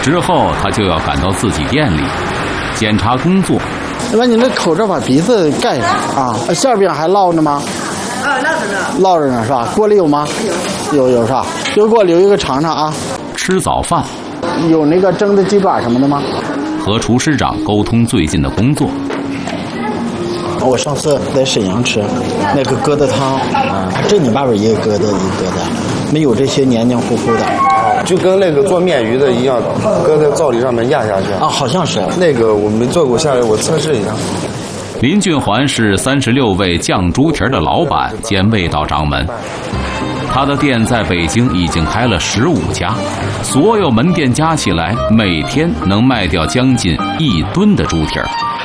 之后他就要赶到自己店里检查工作。 那么你那口罩把鼻子盖上啊？馅饼还烙着吗？ 烙着呢。 烙着呢是吧？锅里有吗？有是吧？就给我留一个尝尝啊。 吃早饭， 有那个蒸的鸡爪什么的吗？ 和厨师长沟通最近的工作。 我上次在沈阳吃那个疙瘩汤啊，正经八百一个疙瘩一个疙瘩，没有这些黏黏糊糊的。 就跟那个做面鱼的一样，搁在灶里上面压下去啊，好像是那个我没做过，下来我测试一下。 林俊环是36味酱猪蹄的老板兼味道掌门，他的店在北京已经开了15家，所有门店加起来每天能卖掉将近1吨的猪蹄。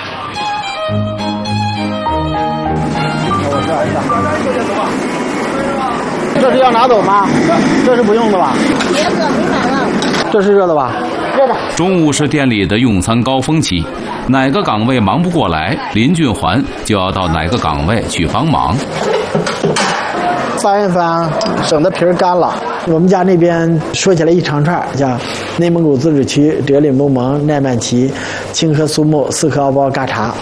这是要拿走吗？这是不用的吧？ 别的没买了。 这是热的吧？ 热的。 中午是店里的用餐高峰期，哪个岗位忙不过来，林俊环就要到哪个岗位去帮忙。 翻一翻，省得皮儿干了。我们家那边说起来一长串，叫内蒙古自治区德里木盟奈曼旗清河苏木4颗奥包嘎查，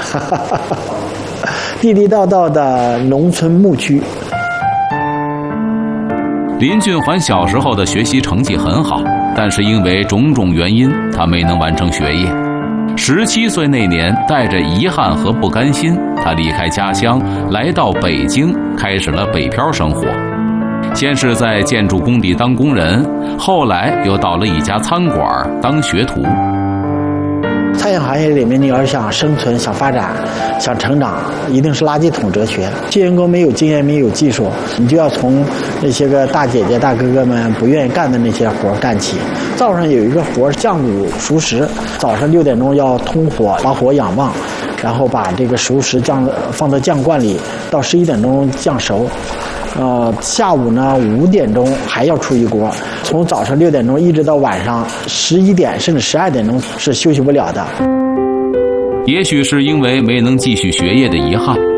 地地道道的农村牧区。 林俊环小时候的学习成绩很好，但是因为种种原因，他没能完成学业。17岁那年，带着遗憾和不甘心，他离开家乡，来到北京，开始了北漂生活。先是在建筑工地当工人，后来又到了一家餐馆当学徒。 餐饮行业里面，你要是想生存、想发展、想成长，一定是垃圾桶哲学。新员工没有经验、没有技术，你就要从那些个大姐姐、大哥哥们不愿意干的那些活干起。灶上有一个活，酱卤熟食，早上6点钟要通火，把火仰旺，然后把这个熟食放到酱罐里，到11点钟酱熟。下午呢5点钟还要出一锅，从早上6点钟一直到晚上11点甚至12点钟是休息不了的。 也许是因为没能继续学业的遗憾，